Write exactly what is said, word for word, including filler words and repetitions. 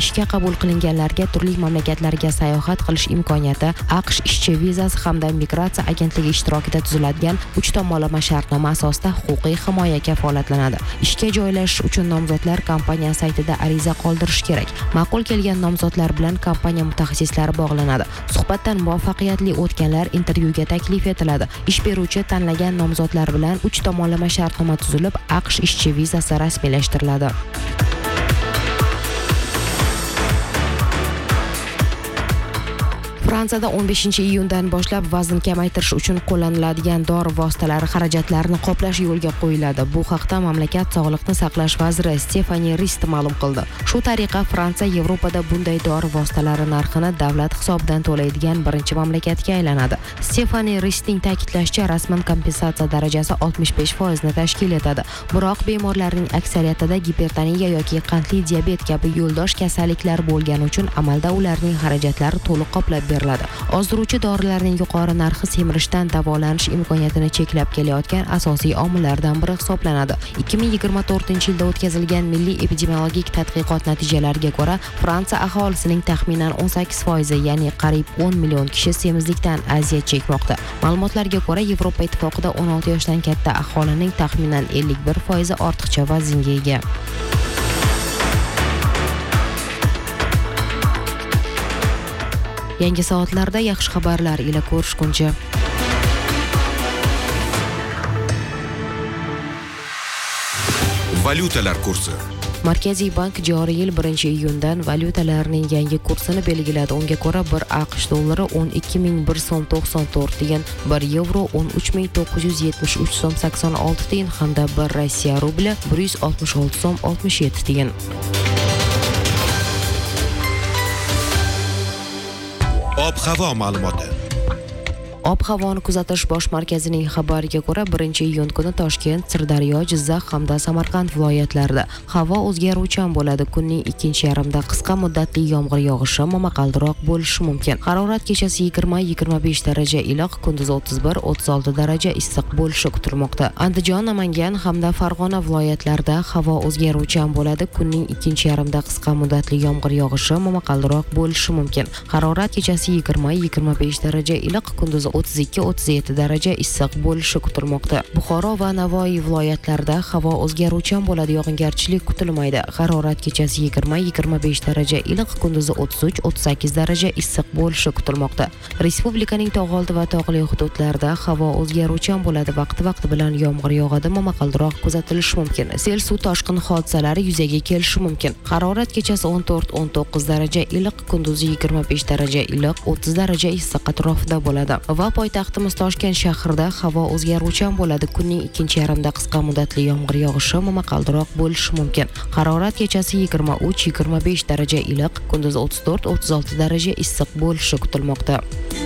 ishga qabul qilinganlarga turli mamlakatlarga sayohat qilish imkoniyati, AQSh ishchi vizasi hamda migratsiya agentligi ishtirokida tuziladigan uch tomonlama shartnoma asosida huquqiy himoya kafolatlanadi. Ishga joylashish uchun nomzodlar kompaniya saytida ariza qoldirish kerak. Ma'qul kelgan nomzodlar bilan kompaniya mutaxassislari bog'lanadi. Suhbatdan muvaffaqiyatli o'tganlar intervyuga taklif etiladi. Ish beruvchi tanlagan nomzodlar bilan uch tomonlama shartnoma tuzilib, AQSh ishchi vizasi rasmiylashtiriladi. Fransiyada o'n beshinchi iyundan boshlab vazn kamaytirish uchun qo'llaniladigan dori vositalari xarajatlarini qoplash yo'lga qo'yiladi. Bu haqda mamlakat sog'liqni saqlash vaziri Stefani Rist ma'lum qildi. Shu tariqa Fransiya Yevropada bunday dori vositalari narxini davlat hisobidan to'laydigan birinchi mamlakatga aylanadi. Stefani Ristning ta'kidlashicha, rasman kompensatsiya darajasi oltmish besh foizni tashkil etadi. Biroq bemorlarning aksariyatida gipertoniya yoki qandli diabet kabi yo'ldosh kasalliklar bo'lgani uchun amalda ularning xarajatlari to'liq qoplab beriladi. Ozdiruvchi dorilarning yuqori narxi semirishdan davolanish imkoniyatini cheklab kelayotgan asosiy omillardan biri hisoblanadi. ikki ming yigirma to'rtinchi yilda o'tkazilgan milliy epidemiologik tadqiqot natijalariga ko'ra, Fransiya aholisining taxminan o'n sakkiz foizi, ya'ni qariyb o'n million kishi semizlikdan aziyat chekmoqda. Ma'lumotlarga ko'ra, Yevropa ittifoqida o'n olti yoshdan katta aholining taxminan ellik bir foizi ortiqcha vaznga ega. Yangi soatlarda yaxshi xabarlar ila ko'rishguncha. Valyutalar kursi. Markaziy bank joriy yil birinchi iyundan valyutalarning yangi kursini belgiladi. Unga ko'ra, bir AQSh dollari o'n ikki ming bir so'm to'qson to'rt tiyin, bir yevro o'n uch ming to'qqiz yuz yetmish uch so'm sakson olti tiyin hamda bir Rossiya rubli bir yuz oltmish olti so'm oltmish yetti tiyin. Ob-havo ma'lumoti. Ob-havoni kuzatish bosh markazining xabariga ko'ra, birinchi iyun kuni Toshkent, Sirdaryo, Jizzax hamda Samarqand viloyatlarida havo o'zgaruvchan bo'ladi. Kunning ikkinchi yarmida qisqa muddatli yomg'ir yog'ishi, momaqaldiroq bo'lishi mumkin. Harorat kechasi yigirma yigirma besh daraja iliq, kunduz o'ttiz bir o'ttiz olti daraja issiq bo'lishi kutilmoqda. Andijon, Namangan hamda Farg'ona viloyatlarida havo o'zgaruvchan bo'ladi. Kunning ikkinchi yarmida qisqa muddatli yomg'ir yog'ishi, momaqaldiroq bo'lishi mumkin. Harorat kechasi yigirma yigirma besh daraja iliq, kunduz o'ttiz ikki o'ttiz yetti daraja issiq bo'lishi kutilmoqda. Buxoro va Navoiy viloyatlarida havo o'zgaruvchan bo'ladi, yog'ingarchilik kutilmaydi. Harorat kechasi yigirma yigirma besh daraja iliq, kunduzi o'ttiz uch o'ttiz sakkiz daraja issiq bo'lishi kutilmoqda. Respublikaning tog' oldi va tog'li hududlarida havo o'zgaruvchan bo'ladi, vaqti-vaqti bilan yomg'ir yog'adi, momaqaldiroq kuzatilishi mumkin. Sel, suv toshqin hodisalari yuzaga kelishi mumkin. Harorat kechasi o'n to'rt o'n to'qqiz daraja iliq, kunduzi yigirma besh daraja iliq, o'ttiz daraja issiq atrofida bo'ladi. Va poytaxtimiz Toshkent shahrida havo o'zgaruvchan bo'ladi. Kunning ikkinchi yarmida qisqa muddatli yomg'ir yog'ishi, momaqaldiroq bo'lishi mumkin. Harorat kechasi yigirma uch yigirma besh daraja iliq, kunduzi o'ttiz to'rt o'ttiz olti daraja issiq bo'lishi kutilmoqda.